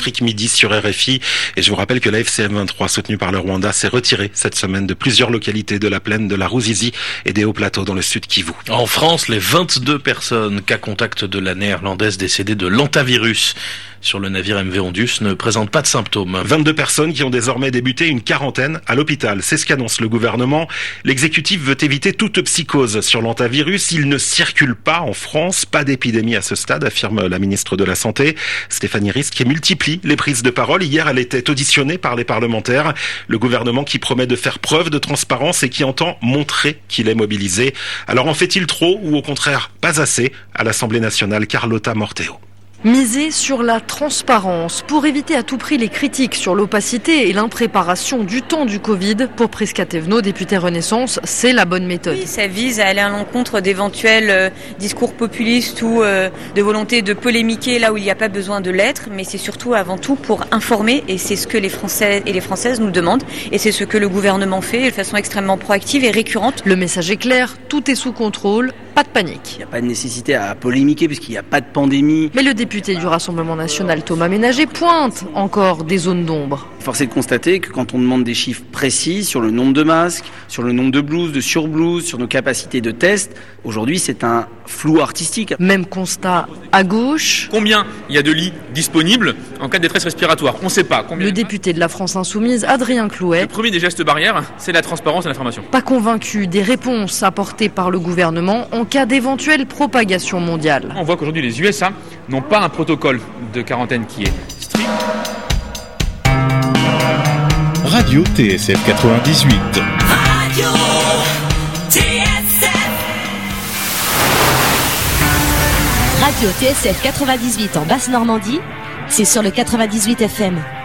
Afrique Midi sur RFI. Et je vous rappelle que la FCM23, soutenue par le Rwanda, s'est retirée cette semaine de plusieurs localités de la plaine de la Ruzizi et des hauts plateaux dans le sud Kivu. En France, les 22 personnes cas contact de la néerlandaise décédée de l'hantavirus sur le navire MV Ondius ne présentent pas de symptômes. 22 personnes qui ont désormais débuté une quarantaine à l'hôpital. C'est ce qu'annonce le gouvernement. L'exécutif veut éviter toute psychose sur l'hantavirus. Il ne circule pas en France. Pas d'épidémie à ce stade, affirme la ministre de la Santé, Stéphanie Rist, qui multiplie les prises de parole. Hier, elle était auditionnée par les parlementaires. Le gouvernement qui promet de faire preuve de transparence et qui entend montrer qu'il est mobilisé. Alors en fait-il trop ou au contraire pas assez à l'Assemblée nationale? Carlotta Morteo. Miser sur la transparence pour éviter à tout prix les critiques sur l'opacité et l'impréparation du temps du Covid. Pour Prisca Thévenot, députée Renaissance, c'est la bonne méthode. Oui, ça vise à aller à l'encontre d'éventuels discours populistes ou de volonté de polémiquer là où il n'y a pas besoin de l'être, mais c'est surtout avant tout pour informer, et c'est ce que les Français et les Françaises nous demandent, et c'est ce que le gouvernement fait de façon extrêmement proactive et récurrente. Le message est clair, tout est sous contrôle, pas de panique. Il n'y a pas de nécessité à polémiquer puisqu'il n'y a pas de pandémie. Mais le député du Rassemblement national Thomas Ménager pointe encore des zones d'ombre. Force est de constater que quand on demande des chiffres précis sur le nombre de masques, sur le nombre de blouses, de surblouses, sur nos capacités de test, aujourd'hui c'est un flou artistique. Même constat à gauche. Combien il y a de lits disponibles en cas de détresse respiratoire? On ne sait pas. Le député de la France Insoumise, Adrien Clouet. Le premier des gestes barrières, c'est la transparence et l'information. Pas convaincu des réponses apportées par le gouvernement en cas d'éventuelle propagation mondiale. On voit qu'aujourd'hui les USA n'ont pas un protocole de quarantaine qui est strict. Radio TSF 98. Radio TSF. Radio TSF 98 en Basse-Normandie, c'est sur le 98 FM.